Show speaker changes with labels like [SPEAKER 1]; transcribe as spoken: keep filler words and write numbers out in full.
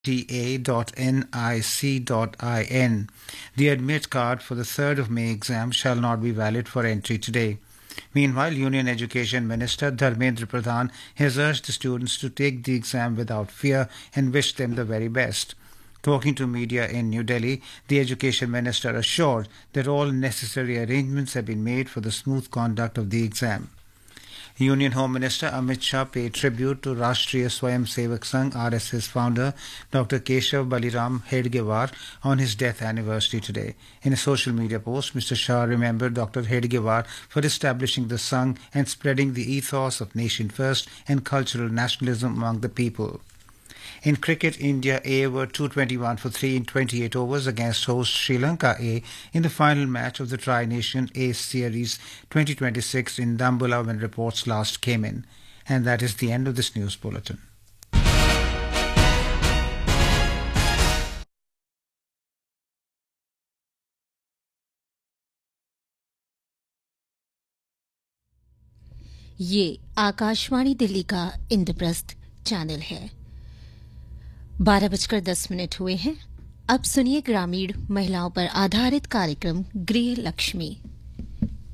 [SPEAKER 1] t a dot n i c dot in. The admit card for the third of May exam shall not be valid for entry today. Meanwhile, Union Education Minister Dharmendra Pradhan has urged the students to take the exam without fear and wished them the very best. Talking to media in New Delhi, the Education Minister assured that all necessary arrangements have been made for the smooth conduct of the exam. Union Home Minister Amit Shah paid tribute to Rashtriya Swayam Sevak Sangh R S S founder Doctor Keshav Baliram Hedgewar on his death anniversary today. In a social media post, Mister Shah remembered Doctor Hedgewar for establishing the Sangh and spreading the ethos of nation first and cultural nationalism among the people. In cricket, India A were two hundred twenty-one for three in twenty-eight overs against host Sri Lanka A in the final match of the Tri-Nation A Series twenty twenty-six in Dambulla when reports last came in. And that is the end of this news bulletin.
[SPEAKER 2] ये आकाशवाणी दिल्ली का Indraprastha channel है। बारह बजकर दस minute हुए हैं। अब सुनिए ग्रामीण महिलाओं पर आधारित कार्यक्रम गृह लक्ष्मी।